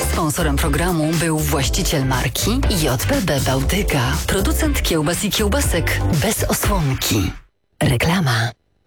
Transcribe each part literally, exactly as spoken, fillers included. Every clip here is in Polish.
Sponsorem programu był właściciel marki J P B Bałtyka, producent kiełbas i kiełbasek bez osłonki. Reklama.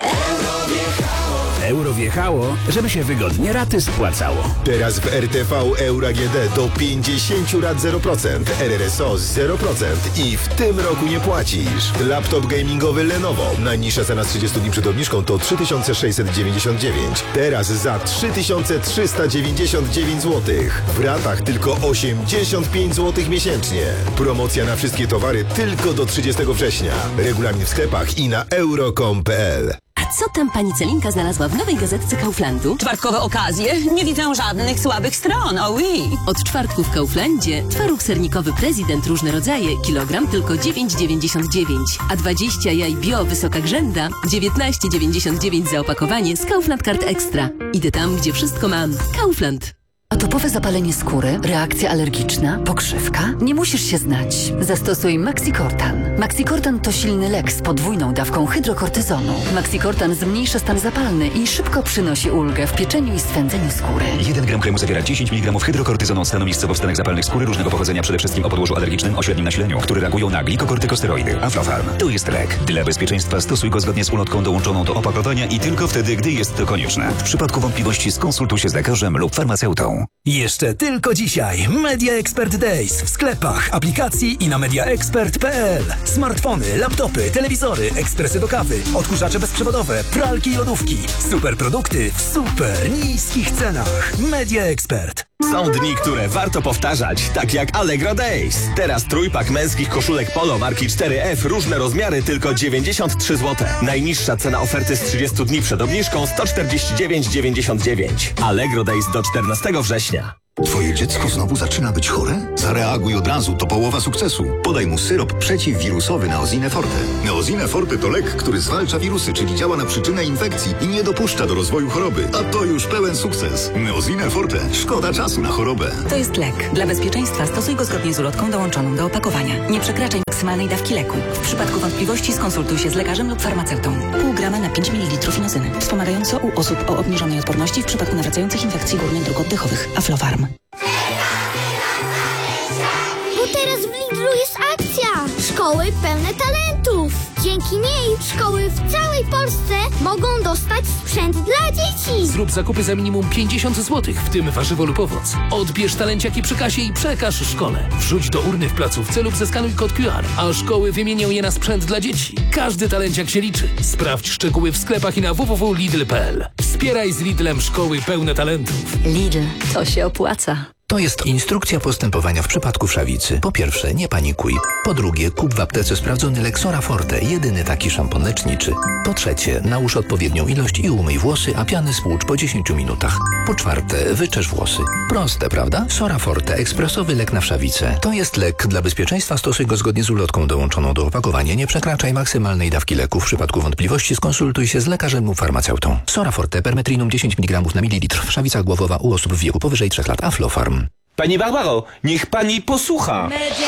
Euro wjechało, żeby się wygodnie raty spłacało. Teraz w R T V Euro A G D do pięćdziesiąt rat zero procent, R R S O zero procent i w tym roku nie płacisz. Laptop gamingowy Lenovo. Najniższa cena z trzydziestu dni przed obniżką to trzy tysiące sześćset dziewięćdziesiąt dziewięć. Teraz za trzy tysiące trzysta dziewięćdziesiąt dziewięć złotych. W ratach tylko osiemdziesiąt pięć złotych miesięcznie. Promocja na wszystkie towary tylko do trzydziestego września. Regulamin w sklepach i na euro kropka com kropka p l. A co tam pani Celinka znalazła w nowej gazetce Kauflandu? Czwartkowe okazje? Nie widzę żadnych słabych stron, oh oui. Od czwartku w Kauflandzie twaróg sernikowy Prezydent różne rodzaje, kilogram tylko dziewięć dziewięćdziesiąt dziewięć, a dwadzieścia jaj bio wysoka grzęda dziewiętnaście dziewięćdziesiąt dziewięć za opakowanie z Kaufland Card Extra. Idę tam, gdzie wszystko mam. Kaufland. Atopowe zapalenie skóry, reakcja alergiczna, pokrzywka? Nie musisz się znać. Zastosuj Maxicortan. Maxicortan to silny lek z podwójną dawką hydrokortyzonu. Maxicortan zmniejsza stan zapalny i szybko przynosi ulgę w pieczeniu i swędzeniu skóry. jeden gram kremu zawiera dziesięć miligramów hydrokortyzonu stanu miejscowo w stanach zapalnych skóry różnego pochodzenia, przede wszystkim o podłożu alergicznym o średnim nasileniu, które reagują na glikokortykosteroidy. Aflofarm. To jest lek. Dla bezpieczeństwa stosuj go zgodnie z ulotką dołączoną do opakowania i tylko wtedy, gdy jest to konieczne. W przypadku wątpliwości skonsultuj się z lekarzem lub farmaceutą. Jeszcze tylko dzisiaj Media Expert Days w sklepach, aplikacji i na media expert kropka p l. Smartfony, laptopy, telewizory, ekspresy do kawy, odkurzacze bezprzewodowe, pralki i lodówki. Super produkty w super niskich cenach. Media Expert. Są dni, które warto powtarzać, tak jak Allegro Days. Teraz trójpak męskich koszulek polo marki cztery F, różne rozmiary, tylko dziewięćdziesiąt trzy złote. Najniższa cena oferty z trzydziestu dni przed obniżką sto czterdzieści dziewięć dziewięćdziesiąt dziewięć. Allegro Days do czternastego września. Twoje dziecko znowu zaczyna być chore? Zareaguj od razu, to połowa sukcesu. Podaj mu syrop przeciwwirusowy Neosine Forte. Neosine Forte to lek, który zwalcza wirusy, czyli działa na przyczynę infekcji i nie dopuszcza do rozwoju choroby. A to już pełen sukces. Neosine Forte. Szkoda czasu na chorobę. To jest lek. Dla bezpieczeństwa stosuj go zgodnie z ulotką dołączoną do opakowania. Nie przekraczaj maksymalnej dawki leku. W przypadku wątpliwości skonsultuj się z lekarzem lub farmaceutą. Pół grama na pięć mililitrów inozyny. Wspomagająco u osób o obniżonej odporności w przypadku nawracających infekcji górnych dróg oddechowych. Aflofarm. Bo teraz w Lidlu jest akcja! Szkoły pełne talentów! Dzięki niej szkoły w całej Polsce mogą dostać sprzęt dla dzieci! Zrób zakupy za minimum pięćdziesiąt złotych, w tym warzywo lub owoc. Odbierz talenciaki przy kasie i przekaż szkole. Wrzuć do urny w placówce lub zeskanuj kod Q R, a szkoły wymienią je na sprzęt dla dzieci. Każdy talenciak się liczy. Sprawdź szczegóły w sklepach i na w w w kropka lidl kropka p l. Wspieraj z Lidlem szkoły pełne talentów. Lidl, to się opłaca. To jest instrukcja postępowania w przypadku wszawicy. Po pierwsze, nie panikuj. Po drugie, kup w aptece sprawdzony lek Sora Forte, jedyny taki szampon leczniczy. Po trzecie, nałóż odpowiednią ilość i umyj włosy, a piany spłucz po dziesięciu minutach. Po czwarte, wyczesz włosy. Proste, prawda? Sora Forte, ekspresowy lek na wszawicę. To jest lek. Dla bezpieczeństwa stosuj go zgodnie z ulotką dołączoną do opakowania. Nie przekraczaj maksymalnej dawki leku. W przypadku wątpliwości skonsultuj się z lekarzem lub farmaceutą. Sora Forte, permetrinum dziesięć miligramów na mililitr. Wszawica głowowa u osób w wieku powyżej trzech lat. Aflofarm. Pani Barbaro, niech pani posłucha.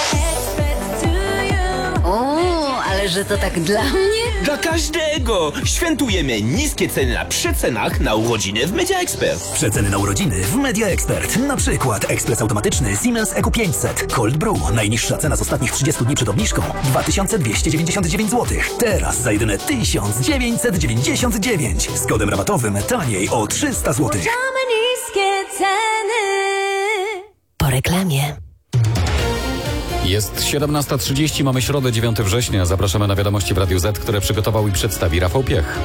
O, ale że to tak dla mnie? Dla każdego! Świętujemy niskie ceny na przecenach na urodziny w Media Expert. Przeceny na urodziny w Media Expert. Na przykład ekspres automatyczny Siemens E Q pięćset. Cold Brew. Najniższa cena z ostatnich trzydziestu dni przed obniżką dwa tysiące dwieście dziewięćdziesiąt dziewięć złotych. Teraz za jedyne tysiąc dziewięćset dziewięćdziesiąt dziewięć. Z kodem rabatowym taniej o trzysta złotych. Niskie ceny. Po reklamie. Jest siedemnasta trzydzieści, mamy środę dziewiątego września. Zapraszamy na wiadomości w Radiu Z, które przygotował i przedstawi Rafał Piech.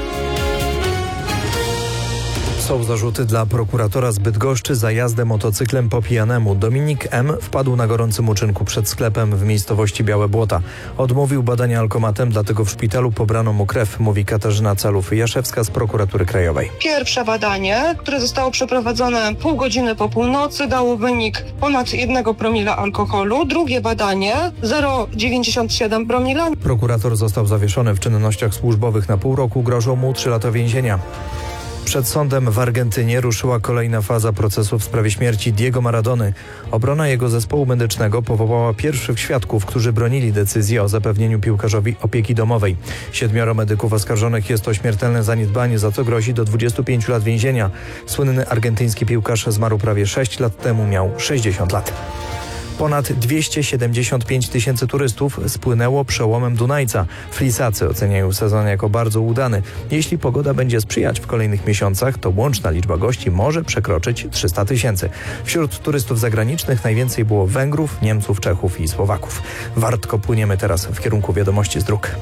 Są zarzuty dla prokuratora z Bydgoszczy za jazdę motocyklem po pijanemu. Dominik M. wpadł na gorącym uczynku przed sklepem w miejscowości Białe Błota. Odmówił badania alkomatem, dlatego w szpitalu pobrano mu krew, mówi Katarzyna Calów-Jaszewska z prokuratury krajowej. Pierwsze badanie, które zostało przeprowadzone pół godziny po północy, dało wynik ponad jednego promila alkoholu. Drugie badanie zero przecinek dziewięćdziesiąt siedem promila. Prokurator został zawieszony w czynnościach służbowych na pół roku. Grożą mu trzy lata więzienia. Przed sądem w Argentynie ruszyła kolejna faza procesu w sprawie śmierci Diego Maradony. Obrona jego zespołu medycznego powołała pierwszych świadków, którzy bronili decyzji o zapewnieniu piłkarzowi opieki domowej. Siedmioro medyków oskarżonych jest o śmiertelne zaniedbanie, za co grozi do dwudziestu pięciu lat więzienia. Słynny argentyński piłkarz zmarł prawie sześć lat temu, miał sześćdziesiąt lat. Ponad dwieście siedemdziesiąt pięć tysięcy turystów spłynęło przełomem Dunajca. Flisacy oceniają sezon jako bardzo udany. Jeśli pogoda będzie sprzyjać w kolejnych miesiącach, to łączna liczba gości może przekroczyć trzysta tysięcy. Wśród turystów zagranicznych najwięcej było Węgrów, Niemców, Czechów i Słowaków. Wartko płyniemy teraz w kierunku wiadomości z dróg.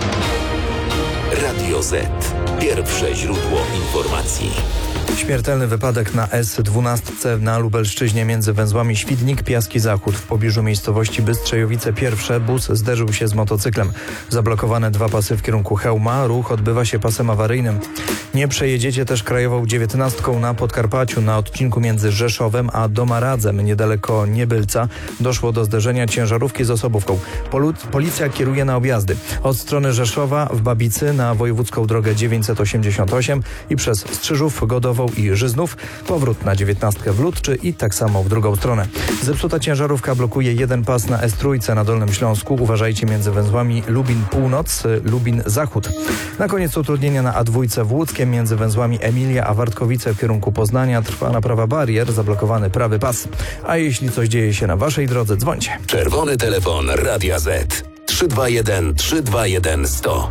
Radio Z. Pierwsze źródło informacji. Śmiertelny wypadek na S dwanaście na Lubelszczyźnie między węzłami Świdnik, Piaski Zachód. W pobliżu miejscowości Bystrzejowice pierwsze bus zderzył się z motocyklem. Zablokowane dwa pasy w kierunku Chełma. Ruch odbywa się pasem awaryjnym. Nie przejedziecie też krajową dziewiętnastką na Podkarpaciu. Na odcinku między Rzeszowem a Domaradzem niedaleko Niebylca doszło do zderzenia ciężarówki z osobówką. Polu- policja kieruje na objazdy. Od strony Rzeszowa w Babicy na wojewódzką drogę dziewięćset osiemdziesiąt osiem i przez Strzyżów, Godową i Żyznów. Powrót na dziewiętnastkę w Ludczy i tak samo w drugą stronę. Zepsuta ciężarówka blokuje jeden pas na S trzy na Dolnym Śląsku. Uważajcie między węzłami Lubin Północ, Lubin Zachód. Na koniec utrudnienia na A dwa w Łódzkiem między węzłami Emilia a Wartkowice w kierunku Poznania. Trwa naprawa barier, zablokowany prawy pas. A jeśli coś dzieje się na waszej drodze, dzwońcie. Czerwony telefon Radia Z. trzy dwa jeden trzy dwa jeden sto.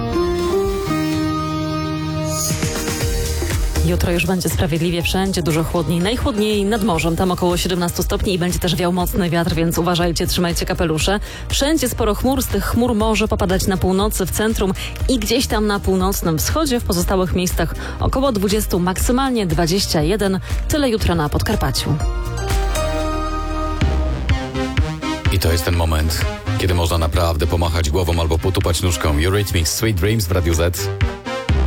Jutro już będzie sprawiedliwie wszędzie, dużo chłodniej. Najchłodniej nad morzem, tam około siedemnaście stopni i będzie też wiał mocny wiatr, więc uważajcie, trzymajcie kapelusze. Wszędzie sporo chmur, z tych chmur może popadać na północy, w centrum i gdzieś tam na północnym wschodzie. W pozostałych miejscach około dwadzieścia, maksymalnie dwadzieścia jeden. Tyle jutro na Podkarpaciu. I to jest ten moment, kiedy można naprawdę pomachać głową albo potupać nóżką. Eurythmics, Sweet Dreams w Radiu Z.